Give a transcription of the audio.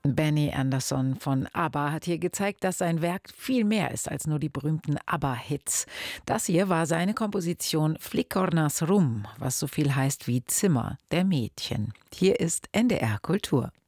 Benny Andersson von ABBA hat hier gezeigt, dass sein Werk viel mehr ist als nur die berühmten ABBA-Hits. Das hier war seine Komposition Flickornas Rum, was so viel heißt wie Zimmer der Mädchen. Hier ist NDR Kultur.